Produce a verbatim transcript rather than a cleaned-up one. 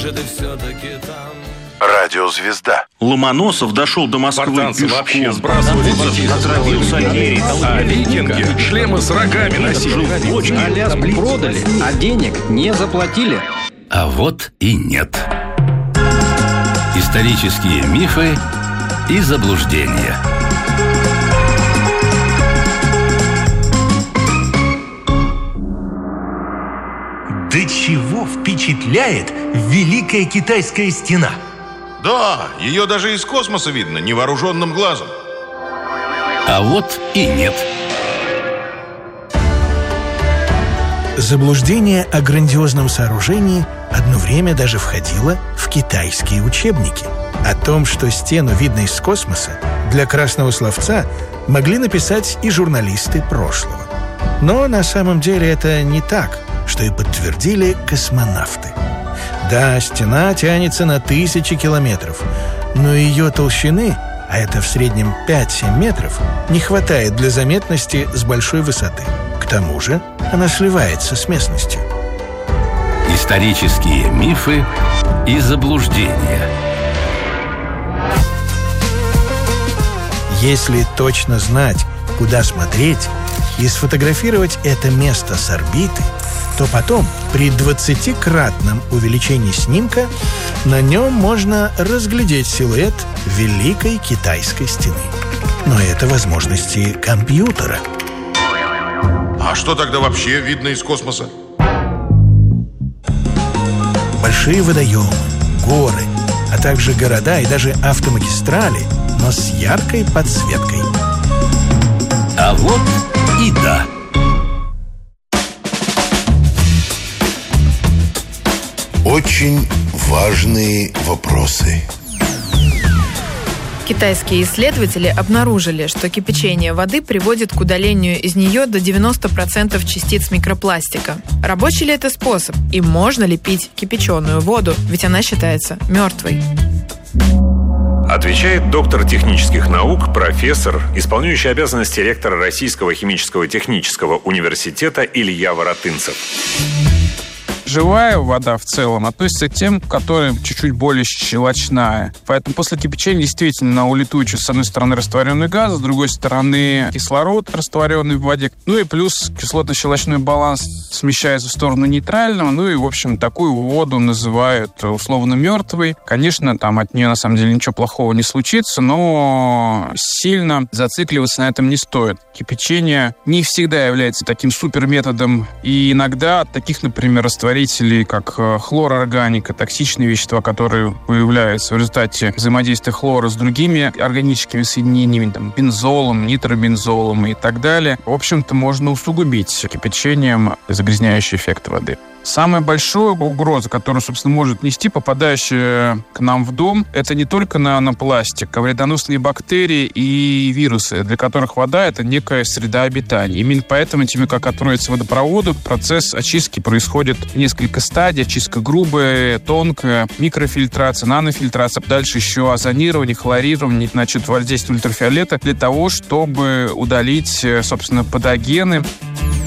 Радиозвезда. Ломоносов дошел до Москвы Спартанцы пешком. вообще сбрасывали детей. Отравился ересь. А викинги шлемы с рогами носили. Аляску продали, а денег не заплатили. А вот и нет. Исторические мифы и заблуждения. До чего впечатляет Великая Китайская стена? Да, ее даже из космоса видно невооруженным глазом. А вот и нет. Заблуждение о грандиозном сооружении одно время даже входило в китайские учебники. О том, что стену видно из космоса, для красного словца могли написать и журналисты прошлого. Но на самом деле это не так, что и подтвердили космонавты. Да, стена тянется на тысячи километров, но ее толщины, а это в среднем пять-семь метров, не хватает для заметности с большой высоты. К тому же она сливается с местностью. Исторические мифы и заблуждения. Если точно знать, куда смотреть, и сфотографировать это место с орбиты, то потом при двадцатикратном увеличении снимка на нем можно разглядеть силуэт Великой Китайской стены. Но это возможности компьютера. А что тогда вообще видно из космоса? Большие водоемы, горы, а также города и даже автомагистрали, но с яркой подсветкой. А вот и да. Очень важные вопросы. Китайские исследователи обнаружили, что кипячение воды приводит к удалению из нее до девяноста процентов частиц микропластика. Рабочий ли это способ? И можно ли пить кипяченую воду? Ведь она считается мертвой. Отвечает доктор технических наук, профессор, исполняющий обязанности ректора Российского химического технического университета Илья Воротынцев. Живая вода в целом относится к тем, которая чуть-чуть более щелочная. Поэтому после кипячения действительно улетучивается, с одной стороны, растворенный газ, с другой стороны, кислород, растворенный в воде. Ну и плюс кислотно-щелочной баланс смещается в сторону нейтрального. Ну и, в общем, такую воду называют условно мертвой. Конечно, там от нее, на самом деле, ничего плохого не случится, но сильно зацикливаться на этом не стоит. Кипячение не всегда является таким суперметодом. И иногда от таких, например, растворителей, как хлорорганика, токсичные вещества, которые появляются в результате взаимодействия хлора с другими органическими соединениями, там, бензолом, нитробензолом и так далее, в общем-то, можно усугубить кипячением загрязняющий эффект воды. Самая большая угроза, которую, собственно, может нести попадающая к нам в дом, это не только нанопластик, а вредоносные бактерии и вирусы, для которых вода — это некая среда обитания. Именно поэтому, теми, как отроется водопроводу, процесс очистки происходит в несколько стадий. Очистка грубая, тонкая, микрофильтрация, нанофильтрация, дальше еще озонирование, хлорирование, значит, воздействие ультрафиолета для того, чтобы удалить, собственно, патогены.